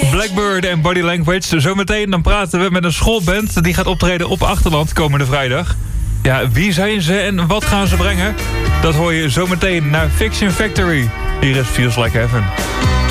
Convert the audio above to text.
Blackbird en Body Language. Zometeen dan praten we met een schoolband die gaat optreden op Achterland komende vrijdag. Ja, wie zijn ze en wat gaan ze brengen? Dat hoor je zometeen naar Fiction Factory. Hier is Feels Like Heaven.